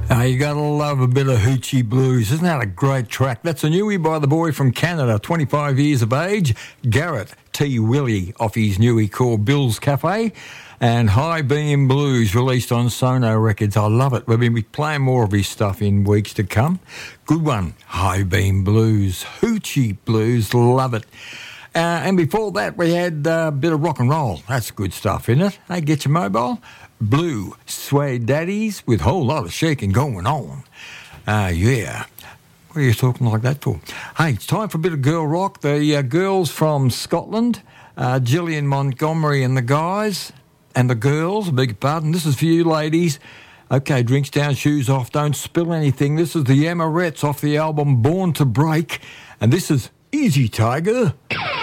You gotta love a bit of Hoochie Blues. Isn't that a great track? That's a newie by the boy from Canada, 25 years of age, Garrett T. Willie, off his newie called Bill's Cafe, and High Beam Blues, released on Sono Records. I love it. We're going to be playing more of his stuff in weeks to come. Good one, High Beam Blues, Hoochie Blues, love it. And before that, we had a bit of rock and roll. That's good stuff, isn't it? Hey, get your mobile. Blue Suede Daddies with a whole lot of shaking going on. Yeah. What are you talking like that for? Hey, it's time for a bit of girl rock. The girls from Scotland, Gillian Montgomery and the guys, and the girls, I beg your pardon. This is for you ladies. Okay, drinks down, shoes off, don't spill anything. This is the Amarettes off the album Born to Break. And this is Easy Tiger.